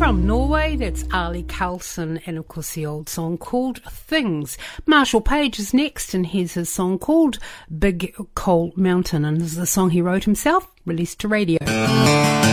From Norway, that's Ali Carlson, and of course the old song called Things. Marshall Page is next, and here's his song called Big Coal Mountain, and this is the song he wrote himself, released to radio.